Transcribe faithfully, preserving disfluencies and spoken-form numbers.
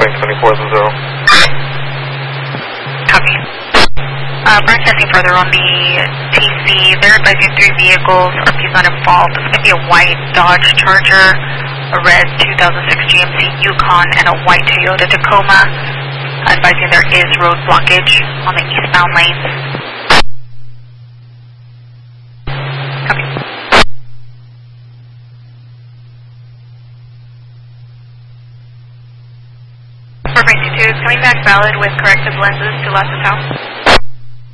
Mustang twenty-four zero. Copy. Uh, broadcasting further on the T C, they're advising three vehicles, R P's not involved. It's going to be a white Dodge Charger, a red two thousand six G M C Yukon, and a white Toyota Tacoma. Advising there is road blockage on the eastbound lanes. Copy. four five two two, coming back valid with corrective lenses to Las Hotel.